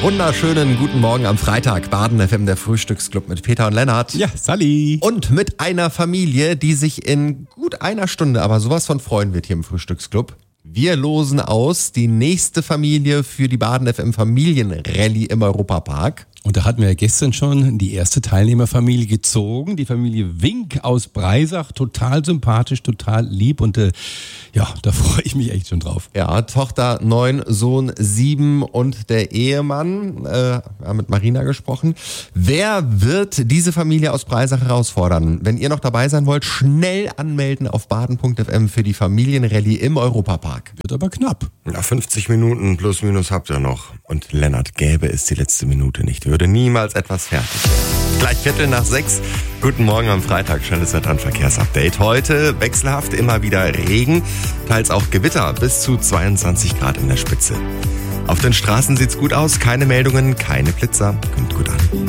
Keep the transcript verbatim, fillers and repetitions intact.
Wunderschönen guten Morgen am Freitag. Baden F M, der Frühstücksclub mit Peter und Lennart. Ja, Sally. Und mit einer Familie, die sich in gut einer Stunde aber sowas von freuen wird hier im Frühstücksclub. Wir losen aus die nächste Familie für die Baden F M Familienrallye im Europapark. Und da hatten wir ja gestern schon die erste Teilnehmerfamilie gezogen, die Familie Wink aus Breisach, total sympathisch, total lieb und äh, ja, da freue ich mich echt schon drauf. Ja, Tochter neun, Sohn sieben und der Ehemann, äh, haben mit Marina gesprochen. Wer wird diese Familie aus Breisach herausfordern? Wenn ihr noch dabei sein wollt, schnell anmelden auf baden punkt f m für die Familienrallye im Europapark. Wird aber knapp. Ja, fünfzig Minuten plus minus habt ihr noch. Und Lennart, gäbe es die letzte Minute nicht, würde niemals etwas fertig werden. Gleich Viertel nach sechs. Guten Morgen am Freitag. Schnelles Wetter- und Verkehrsupdate. Heute wechselhaft immer wieder Regen, teils auch Gewitter bis zu zweiundzwanzig Grad in der Spitze. Auf den Straßen sieht's gut aus. Keine Meldungen, keine Blitzer. Kommt gut an.